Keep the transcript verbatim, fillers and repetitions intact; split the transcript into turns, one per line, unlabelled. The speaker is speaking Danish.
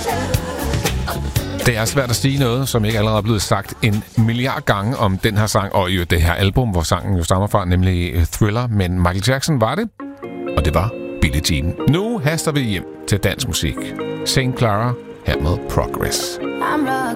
Det er svært at sige noget, som ikke allerede er blevet sagt en milliard gange om den her sang, og jo det her album, hvor sangen jo stammer fra, nemlig Thriller. Men Michael Jackson var det, og det var Billie Jean. Nu haster vi hjem til dansk musik. Saint Clara her med Progress.